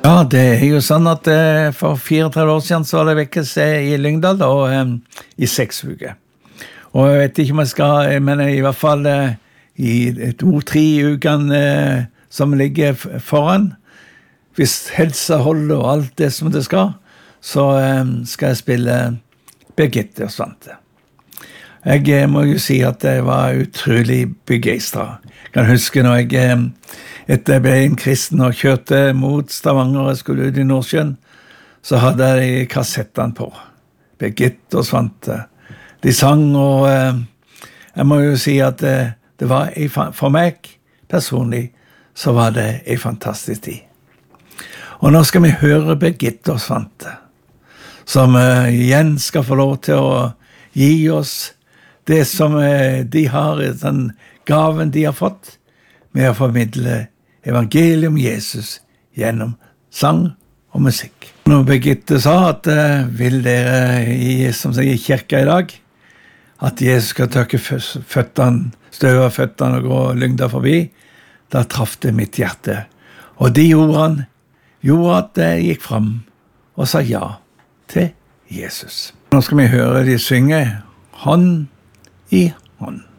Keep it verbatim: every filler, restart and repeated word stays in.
Ja, det er jo sånn at eh, for fireogtredve år siden så var det vekkelse i Lyngdal da, og, eh, i seks uker. Og jeg vet ikke om jeg skal, men i hvert fall eh, i to-tre ukene eh, som ligger foran, hvis helsa holder og alt det som det skal, så eh, skal jeg spille Birgitte og Svante. Jeg eh, må jo si at jeg var utrolig begeistret. Jeg kan huske når jeg... Eh, Etter jeg ble en kristen og kjørte mot Stavanger og jeg skulle ut i Nordsjøen, så hadde jeg kassettene på. Birgitte og Svante. De sang, og eh, jeg må jo si at eh, det var, for meg personlig, så var det en fantastisk tid. Og nå skal vi høre Birgitte og Svante, som eh, igjen skal få lov til å gi oss det som eh, de har, den gaven de har fått, med å formidle evangelium Jesus gjennom sang og musikk. Når Birgitte sa at uh, vil dere i, som sier, i kirka i dag, at Jesus skal tørke føttene, støve av føttene og gå Lyngdal forbi, da traff det mitt hjerte. Og de ordene gjorde at jeg gikk fram og sa ja til Jesus. Nå skal vi høre de synge hånd i hånd.